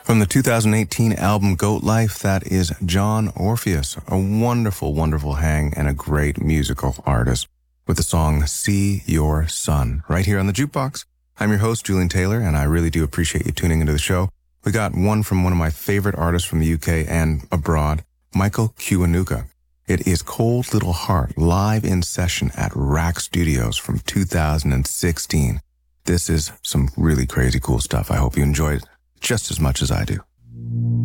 From the 2018 album Goat Life, that is John Orpheus, a wonderful, wonderful hang and a great musical artist, with the song See Your Son, right here on the Jukebox. I'm your host, Julian Taylor, and I really do appreciate you tuning into the show. We got one from one of my favorite artists from the UK and abroad, Michael Kiwanuka. It is Cold Little Heart, live in session at Rack Studios from 2016. This is some really crazy cool stuff. I hope you enjoy it just as much as I do.